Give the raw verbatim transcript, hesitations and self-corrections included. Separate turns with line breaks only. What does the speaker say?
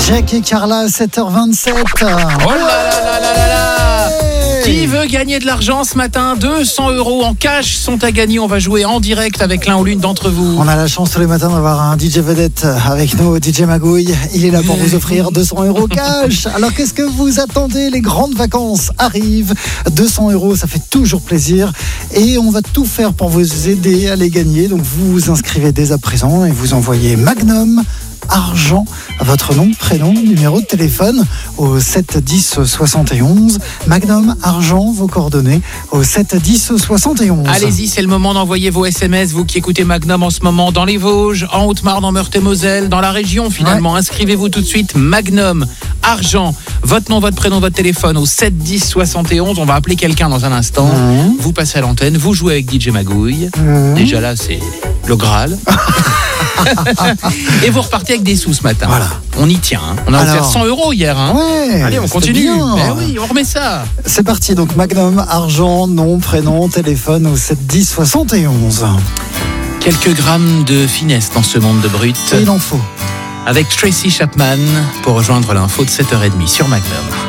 Jack et Carla, sept heures vingt-sept.
Oh là là là là là là. Qui veut gagner de l'argent ce matin? deux cents euros en cash sont à gagner. On va jouer en direct avec l'un ou l'une d'entre vous.
On a la chance tous les matins d'avoir un D J vedette avec nous, D J Magouille. Il est là pour vous offrir deux cents euros cash. Alors qu'est-ce que vous attendez? Les grandes vacances arrivent. deux cents euros, ça fait toujours plaisir. Et on va tout faire pour vous aider à les gagner. Donc vous vous inscrivez dès à présent et vous envoyez Magnum Argent, votre nom, prénom, numéro de téléphone au sept dix soixante et onze. Magnum Argent, vos coordonnées au sept dix soixante et onze.
Allez-y, c'est le moment d'envoyer vos S M S, vous qui écoutez Magnum en ce moment dans les Vosges, en Haute-Marne, en Meurthe-et-Moselle, dans la région finalement. Ouais. Inscrivez-vous tout de suite, Magnum Argent, votre nom, votre prénom, votre téléphone au sept dix soixante et onze. On va appeler quelqu'un dans un instant. Mmh. Vous passez à l'antenne, vous jouez avec D J Magouille. Mmh. Déjà là, c'est le Graal. Et vous repartez avec des sous ce matin.
Voilà.
On y tient. Hein. On a Alors, offert cent euros hier. Hein.
Ouais.
Allez, on continue. Ben oui, on remet ça.
C'est parti. Donc Magnum Argent, nom, prénom, téléphone au sept dix soixante et onze.
Quelques grammes de finesse dans ce monde de brut.
Il en faut.
Avec Tracy Chapman pour rejoindre l'info de sept heures trente sur Magnum.